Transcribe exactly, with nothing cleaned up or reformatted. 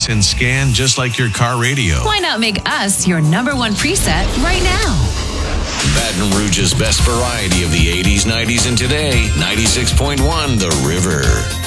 and scan just like your car radio. Why not make us your number one preset right now? Baton Rouge's best variety of the eighties, nineties, and today. ninety-six point one The River.